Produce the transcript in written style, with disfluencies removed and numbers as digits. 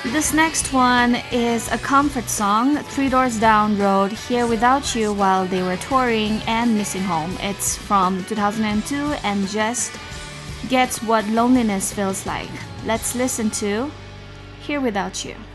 This next one is a comfort song, Three Doors Down wrote Here Without You while they were touring and missing home. It's from 2002 and just gets what loneliness feels like. Let's listen to Here Without You.